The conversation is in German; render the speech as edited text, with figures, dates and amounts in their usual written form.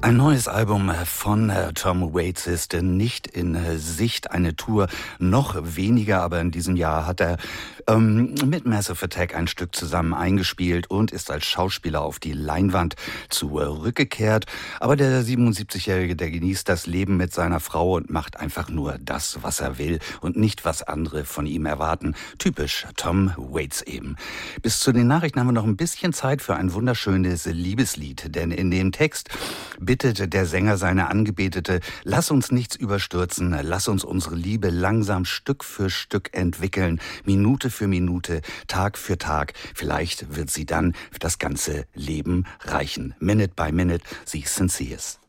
Ein neues Album von Tom Waits ist nicht in Sicht, eine Tour noch weniger, aber in diesem Jahr hat er mit Massive Attack ein Stück zusammen eingespielt und ist als Schauspieler auf die Leinwand zurückgekehrt. Aber der 77-Jährige, der genießt das Leben mit seiner Frau und macht einfach nur das, was er will und nicht, was andere von ihm erwarten. Typisch Tom Waits eben. Bis zu den Nachrichten haben wir noch ein bisschen Zeit für ein wunderschönes Liebeslied, denn in dem Text bittet der Sänger seine Angebetete: Lass uns nichts überstürzen, lass uns unsere Liebe langsam Stück für Stück entwickeln, Minute für Minute, Tag für Tag. Vielleicht wird sie dann für das ganze Leben reichen. Minute by minute, sie Sinceres.